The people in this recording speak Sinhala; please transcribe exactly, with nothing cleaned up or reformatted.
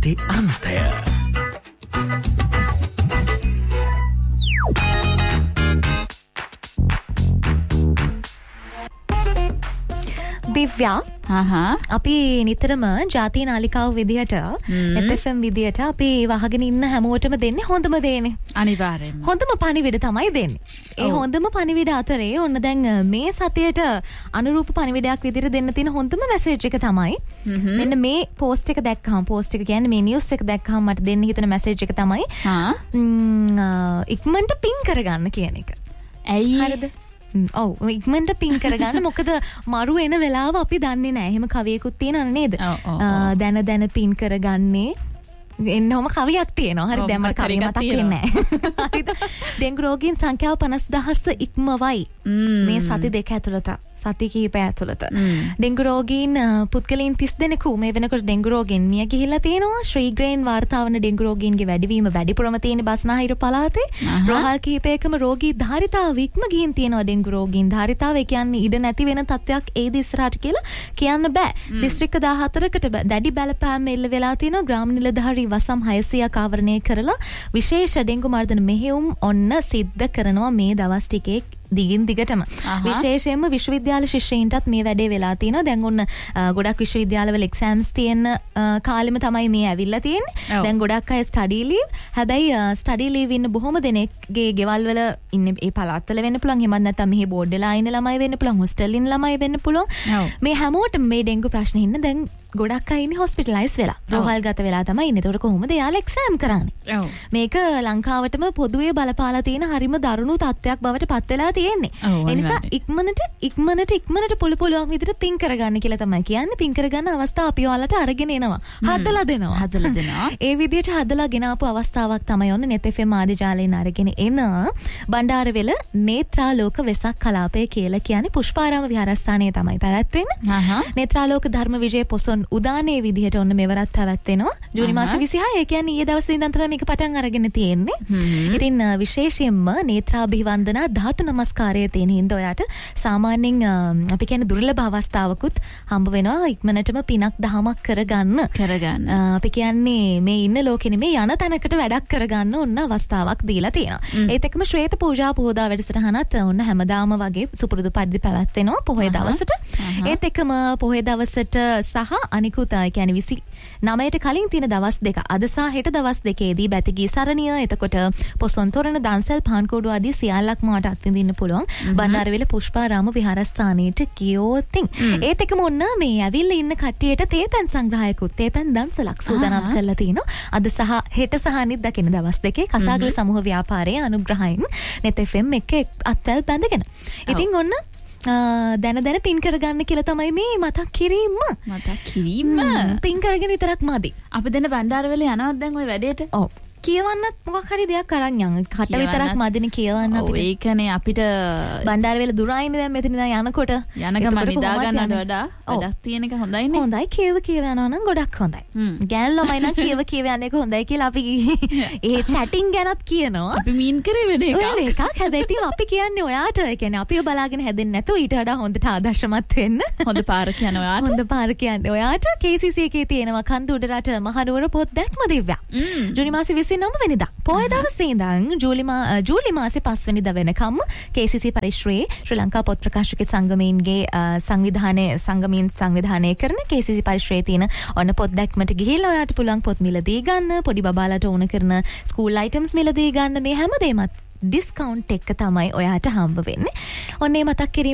අන්ති අන්තය. දිව්‍යා අපි නිතරම ජාතිය නාලිකාව විදිහට එත් එෆ් එම් විදිහට අපි වහගෙන ඉන්න හැමෝටම දෙන්නේ හොඳම දේනේ. අනිවාර්යෙන්ම. හොඳම පණිවිඩ තමයි දෙන්නේ. ඒ හොඳම පණිවිඩ අතරේ ඔන්න දැන් මේ සතියේට අනුරූප පණිවිඩයක් විදිහට දෙන්න තියෙන හොඳම මැසේජ් එක තමයි මෙන්න මේ පෝස්ට් එක දැක්කම පෝස්ට් එක කියන්නේ මේ නිවුස් එක දැක්කම මට දෙන්න හිතන මැසේජ් එක තමයි ඉක්මනට පින් කරගන්න කියන එක. ඇයි? හරිද? ඔව් ඉක්මනට පින් කරගන්න. මොකද මරු එන වෙලාව අපි දන්නේ නැහැ. එහෙම කවියකුත් තියෙනව නේද? දැන දැන පින් කරගන්නේ එන්නම කවියක් තියෙනවා. හරි දැන් මට කවිය මතක් වෙන්නේ නැහැ. හරිද? ඩෙන්ගු රෝගීන් සංඛ්‍යාව පනස් දහස් ඉක්මවයි. මේ සති දෙක ඇතුළත සති කිහිපය ඇතුළත ඩෙන්ගු රෝගීන් පුද්ගලයන් තිස් දෙනෙකු මේ වෙනකොට ඩෙන්ගු රෝගීන් මිය ගිහිල්ලා තියෙනවා. ශ්‍රීග්‍රේන් වාර්තා වන ඩෙන්ගු රෝගීන්ගේ වැඩිවීම වැඩිපුරම තියෙන බස්නාහිර පළාතේ. රෝහල් කිහිපයකම රෝගී ධාරිතාව ඉක්ම ගිහින් තියෙනවා. ඩෙන්ගු රෝගීන් ධාරිතාව ඒ කියන්නේ ඉඩ නැති වෙන තත්ත්වයක් ඒද ඉස්සරහට කියලා කියන්න බෑ. දිස්ත්‍රික්ක දාහතරකට දැඩි බලපෑම් එල්ල වෙලා තියෙනවා. ග්‍රාම නිලධාරී වසම් හයසියයක් ආවරණය කරලා විශේෂ ඩෙන්ගු මර්ධන මෙහෙයුම් ඔන්න සිද්ධ කරනවා මේ දවස් ටිකේ දිගින් දිගටම. විශේෂයෙන්ම විශ්වවිද්‍යාල ශිෂ්‍යයින්ටත් මේ වැඩේ වෙලා තියෙනවා. දැන් ඔන්න ගොඩක් විශ්වවිද්‍යාලවල එක්සෑම්ස් තියෙන කාලෙම තමයි මේ ඇවිල්ලා තියෙන්නේ. දැන් ගොඩක් අය ස්ටඩි ලීව්. හැබැයි ස්ටඩි ලීව් ඉන්න බොහොම දෙනෙක්ගේ ගෙවල් වල ඉන්නේ ඒ පළාත්වල වෙන්න පුළුවන්. එහෙමත් නැත්නම් මෙහි බෝඩ් වෙලා ඉන්න ළමයි වෙන්න පුළුවන්. හොස්ටල් ඉන්න ළමයි වෙන්න පුළුවන්. මේ හැමෝටම මේ ඩෙන්ගු ප්‍රශ්න ඉන්න දැන් ගොඩක් අය ඉන්නේ හොස්පිටලයිස් වෙලා. රෝහල් ගත වෙලා තමයි ඉන්නේ. ඒතකොට කොහොමද යාලා එක්සෑම් කරන්නේ? මේක ලංකාවටම පොදුවේ බලපාලා තියෙන හරිම දරුණු තත්ත්වයක් බවට පත් වෙලා තියෙන්නේ. ඒ නිසා ඉක්මනට ඉක්මනට ඉක්මනට පුළු පුළුවන් විදිහට පින් කරගන්න කියලා තමයි කියන්නේ. පින් කරගන්න අවස්ථාව අපි ඔයාලට අරගෙන එනවා. හදලා දෙනවා. හදලා දෙනවා. ඒ විදිහට හදලා ගෙනාපු අවස්ථාවක් තමයි ඔන්න net f m ආදී ජාලයෙන් අරගෙන එන බණ්ඩාරවෙල නේත්‍රාලෝක වෙසක් කලාපය කියලා කියන්නේ පුෂ්පාරාම විහාරස්ථානයේ තමයි පැවැත්වෙන්නේ. නේත්‍රාලෝක ධර්ම විජය පොසොන් උදානේ විදිහට ඔන්න මෙවරත් පැවැත්වෙනවා. ජූනි මාස විසිහය. ඒ කියන්නේ ඊයේ දවසේ ඉඳන් තමයි මේක පටන් අරගෙන තියෙන්නේ. ඉතින් විශේෂයෙන්ම නේත්‍රාභිවන්දනා ධාතු නමස්කාරය තියෙන හින්දා ඔයාට සාමාන්‍යයෙන් අපි කියන්නේ දුර්ලභ අවස්ථාවකුත් හම්බ වෙනවා. ඉක්මනටම පිනක් දහමක් කරගන්න. කරගන්න. අපි කියන්නේ මේ ඉන්න ලෝකෙ නෙමෙයි යන තැනකට වැඩක් කරගන්න ඔන්න අවස්ථාවක් දීලා තියෙනවා. ඒත් එක්කම ශ්වේත පූජා පොහොදා වැඩසටහනත් ඔන්න හැමදාම වගේ සුපුරුදු පරිදි පැවැත්වෙනවා පොහොය දවසට. ඒත් එක්කම පොහොය දවසට සහ අනිකුත් ඒ කියන්නේ විසි නවයට කලින් තියෙන දවස් දෙක අද සහ හෙට දවස් දෙකේදී බැතිගී සරණිය එතකොට පොසොන් තොරණ දන්සල් පාන්කෝඩු ආදී සියල්ලක්ම මට අත්විඳින්න පුළුවන් බණ්ඩාරවෙල පුෂ්පාරාම විහාරස්ථානයේට ගියොතින්. ඒත් එක්කම ඔන්න මේ ඇවිල්ලා ඉන්න කට්ටියට තේපැන් සංග්‍රහයකුත් තේපැන් දන්සලක් සූදානම් කරලා තිනවා. අද සහ හෙට සහ අනිද්දා කියන දවස් දෙකේ කසාගල සමූහ ව්‍යාපාරයේ අනුග්‍රහයෙන් net f m එක අත්වැල් බැඳගෙන. ඉතින් ඔන්න දැන දැන පින් කරගන්න කියලා තමයි මේ මතක් කිරීම. මතක් කිරීම. පින් කරගෙන විතරක් මදි. අපි දැන් බණ්ඩාරවෙල යනවත් දැන් ওই වැඩේට. ඔව්. කියවන්නත් මොකක් හරි දෙයක් අරන් යන්න. කට විතරක් මදිනේ කියවන්න අපිට. ඔව් ඒකනේ අපිට බණ්ඩාරවෙල දුරයිනේ දැන් මෙතන ඉඳන් යනකොට. යන ගමන් නිදා ගන්නට වඩා වැඩක් තියෙන එක හොඳයිනේ. හොඳයි කියව කියව යනවා නම් ගොඩක් හොඳයි. ගෑන් ළමයි නම් කියව කියව යන එක හොඳයි කියලා අපි ඒ chatting ගැනත් කියනවා. අපි මීන් කරේ වෙන එකක්. ඔය එකක්. හැබැයි ඉතින් අපි කියන්නේ ඔයාට ඒ කියන්නේ අපිව බලාගෙන හැදෙන්නේ නැතුව ඊට වඩා හොඳට ආදර්ශමත් වෙන්න. හොඳ පාර කියන ඔයාට. හොඳ පාර කියන්නේ ඔයාට K C C එකේ තියෙනවා කන්ද උඩරට මහනුවර පොත් දැක්ම දිව්‍යා. ජූනි මාසේ විසි නවය වෙනිදා. පොය දවසේ ඉඳන් ජූලි මා ජූලි මාසේ පස් වෙනිදා වෙනකම් K C C පරිශ්‍රයේ ශ්‍රී ලංකා පොත් ප්‍රකාශක සංගමයෙන්ගේ සංවිධානයේ සංගමයෙන් සංවිධානය කරන K C C පරිශ්‍රයේ තියෙන ඔන්න පොත් දැක්මට ගිහිල්ලා ඔයාට පුළුවන් පොත් මිලදී ගන්න, පොඩි බබාලාට ඕන කරන ස්කූල් අයිටම්ස් මිලදී ගන්න, මේ හැමදේමත් ඩිස්කවුන්ට් එක තමයි ඔයාට හම්බ වෙන්නේ. ඔන්නේ මතක් කිරීම